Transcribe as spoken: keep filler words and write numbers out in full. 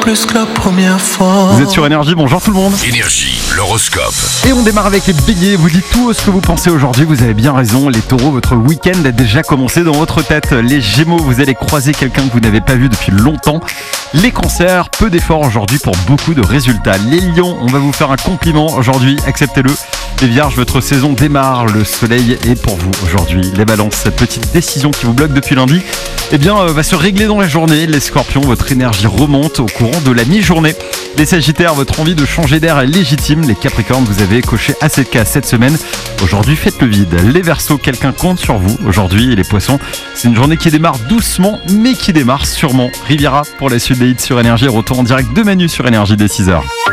plus que la première fois. Vous êtes sur Énergie, bonjour tout le monde. Énergie, l'horoscope. Et on démarre avec les béliers, vous dites tout ce que vous pensez aujourd'hui, vous avez bien raison. Les taureaux, votre week-end a déjà commencé dans votre tête. Les gémeaux, vous allez croiser quelqu'un que vous n'avez pas vu depuis longtemps. Les cancers, peu d'efforts aujourd'hui pour beaucoup de résultats. Les lions, on va vous faire un compliment aujourd'hui, acceptez-le. Les vierges, votre saison démarre, le soleil est pour vous aujourd'hui. Les balances, cette petite décision qui vous bloque depuis lundi, eh bien, euh, va se régler dans la journée. Les scorpions, votre énergie remonte au courant de la mi-journée. Les sagittaires, votre envie de changer d'air est légitime. Les capricornes, vous avez coché assez de cas cette semaine. Aujourd'hui, faites le vide. Les verseaux, quelqu'un compte sur vous aujourd'hui. Et les poissons, c'est une journée qui démarre doucement, mais qui démarre sûrement. Riviera pour la suite des hits sur Énergie. Retour en direct de Manu sur Énergie dès six heures.